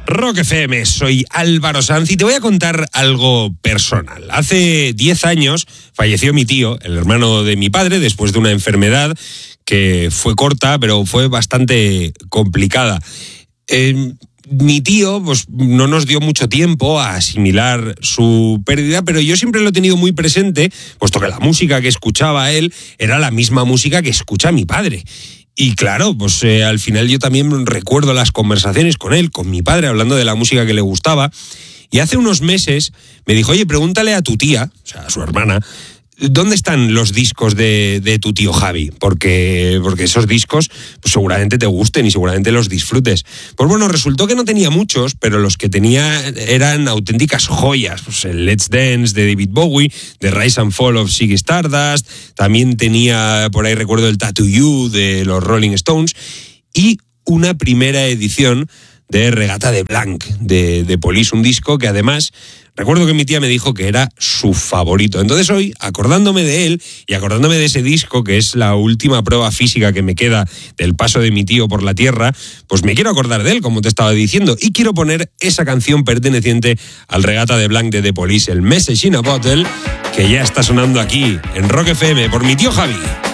Rock FM, soy Álvaro Sanz y te voy a contar algo personal. Hace 10 años falleció mi tío, el hermano de mi padre, después de una enfermedad que fue corta, pero fue bastante complicada. Mi tío pues, no nos dio mucho tiempo a asimilar su pérdida, pero yo siempre lo he tenido muy presente, puesto que la música que escuchaba él era la misma música que escucha mi padre. Y claro, pues al final yo también recuerdo las conversaciones con él, con mi padre, hablando de la música que le gustaba. Y hace unos meses me dijo, oye, pregúntale a tu tía, o sea, a su hermana, ¿dónde están los discos de tu tío Javi? Porque esos discos pues, seguramente te gusten y seguramente los disfrutes. Pues bueno, resultó que no tenía muchos, pero los que tenía eran auténticas joyas. Pues el Let's Dance de David Bowie, The Rise and Fall of Ziggy Stardust, también tenía, por ahí recuerdo, el Tattoo You de los Rolling Stones y una primera edición de Regata de Blanc de Police, un disco que además recuerdo que mi tía me dijo que era su favorito. Entonces hoy, acordándome de él y acordándome de ese disco, que es la última prueba física que me queda del paso de mi tío por la tierra, pues me quiero acordar de él, como te estaba diciendo, y quiero poner esa canción perteneciente al Regata de Blanc de The Police, el Message in a Bottle, que ya está sonando aquí en Rock FM por mi tío Javi.